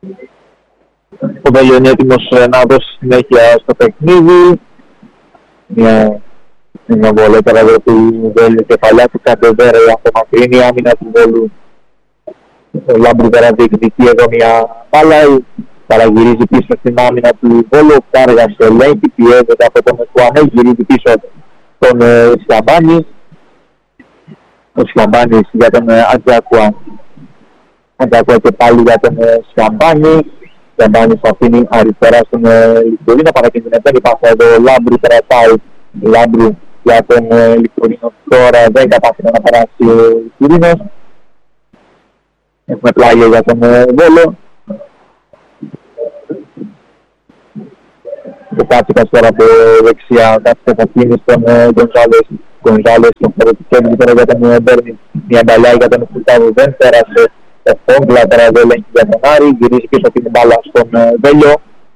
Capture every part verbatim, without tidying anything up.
Ο Βέλιο είναι έτοιμος να δώσει συνέχεια στο παιχνίδι. Μια, μια βολέτερα εδώ του Βέλιο, κεφαλιά του Καντεβέρα, η απομακρύνει άμυνα του Βόλου. Ο Λάμπρου τώρα διεκδικεί εδώ μια μπάλα, παραγυρίζει πίσω στην άμυνα του Βόλου. Ο Κάργας ελέγχει, πιέζεται από τον Εκουανέ, γυρίζει πίσω τον ε, Σιαμπάνη. Ο Σιαμπάνης για τον ε, Ατζάκουα. Ατζάκουα και πάλι για τον ε, Σιαμπάνη. Σιαμπάνης αφήνει αριστερά στον ε, Λικτορίνο, παρακινδυνευμένη πάσα εδώ. Ο Λάμπρου περασάει. Λάμπρου για τον ε, Λικτορίνο τώρα δεν κατάφερε να περάσει ο Λικτορίνος. Έχουμε πλάγιο για τον ε, Βόλο. Ο Κάτσικας τώρα από δεξιά, Κάτσικας θα κίνει στον Γκονζάλες. Γκονζάλες τον φορετικέμει τώρα για τον Μπέρνι. Μια μπαλιά για τον Φουρτάδο δεν πέρασε. Ο Φόγκλα τώρα εδώ ελέγχει για τον Άρη. Γυρίζει πίσω την μπάλα στον Βέλιο.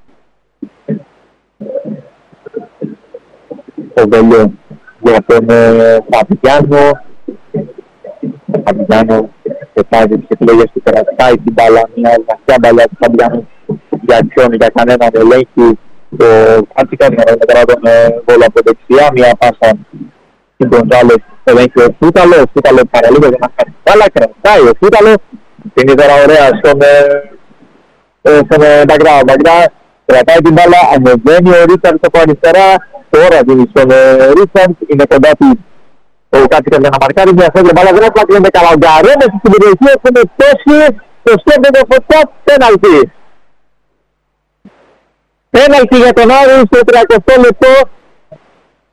Ο Βέλιο για τον Παπικιάνο. Παπικιάνο πετάζει τις επιλογές του, κρατάει την μπάλα. Μια βαθιά μπαλιά του Παπικιάνου για ποιον, για κανέναν ελέγχει. Το Κάτσικα δυνατόν τώρα τον Βόλο από δεξιά, μια πάσα στην Γκονζάλες, ελέγχει ο Φούταλο, ο Φούταλο παραλίγο για να χάσει μπάλα, κρατάει ο Φούταλο, είναι τώρα ωραία στον, στον Μπαγκρά, ο Μπαγκρά κρατάει την μπάλα, ανεβαίνει ο Ρίτσαρντ από αριστερά, τώρα δίνει στον Ρίτσαρντ, είναι κοντά του ο Κάτσικας για να μαρκάρει, μια φεύγει μπάλα, δεν απλά καλά, ο Γκαρέμες στην περιοχή, έχουμε πέσει το σκέπτο φωτιά, πέναλτι. Πέναλτι για τον Άρη στο τριακοστό λεπτό,